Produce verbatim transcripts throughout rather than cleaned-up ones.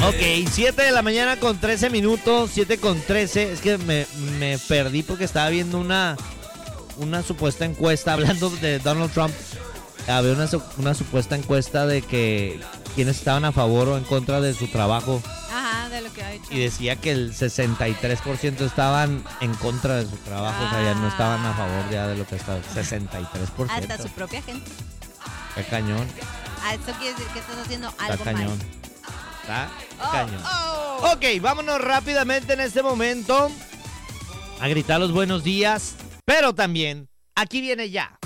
Ok, siete de la mañana con trece minutos, siete con trece. Es que me, me perdí porque estaba viendo una, una supuesta encuesta hablando de Donald Trump. Había una, una supuesta encuesta de que quienes estaban a favor o en contra de su trabajo. Ajá, de lo que ha hecho. Y decía que el sesenta y tres por ciento estaban en contra de su trabajo. Ah. O sea, ya no estaban a favor ya de lo que estaba. sesenta y tres por ciento. Hasta su propia gente. Qué cañón. Ah, eso quiere decir que estás haciendo algo Está cañón. mal. Está Oh, cañón. oh. Ok, vámonos rápidamente en este momento a gritar los buenos días. Pero también, aquí viene ya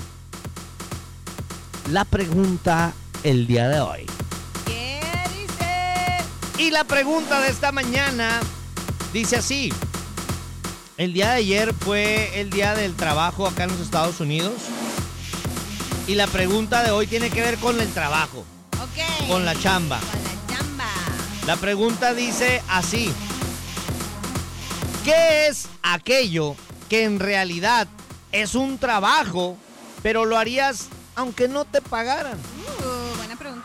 la pregunta el día de hoy. ¿Qué dice? Y la pregunta de esta mañana dice así. El día de ayer fue el día del trabajo acá en los Estados Unidos. Y la pregunta de hoy tiene que ver con el trabajo. Ok. Con la chamba. Con la chamba. La pregunta dice así. ¿Qué es aquello que en realidad es un trabajo, pero lo harías aunque no te pagaran? Uh, buena pregunta.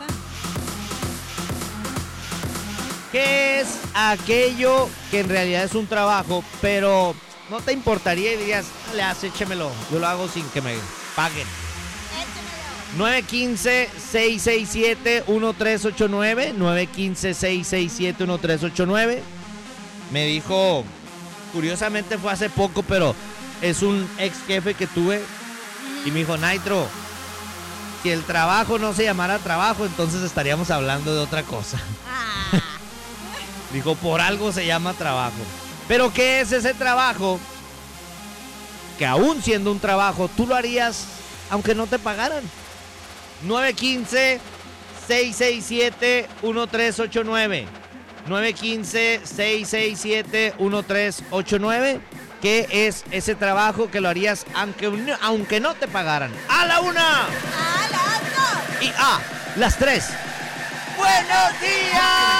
¿Qué es aquello que en realidad es un trabajo, pero no te importaría y dirías, dale, haz, échemelo, yo lo hago sin que me paguen? nueve uno cinco, seis seis siete, uno tres ocho nueve, nueve uno cinco, seis seis siete, uno tres ocho nueve. Me dijo, curiosamente fue hace poco, pero es un ex jefe que tuve y me dijo, Nitro, si el trabajo no se llamara trabajo, entonces estaríamos hablando de otra cosa. Ah. Dijo, por algo se llama trabajo. Pero ¿qué es ese trabajo? Que aún siendo un trabajo, tú lo harías aunque no te pagaran. nueve uno cinco, seis seis siete, uno tres ocho nueve. nueve uno cinco, seis seis siete, uno tres ocho nueve. ¿Qué es ese trabajo que lo harías aunque, aunque no te pagaran? ¡A la una! ¡A las dos! Y a las tres. ¡Buenos días!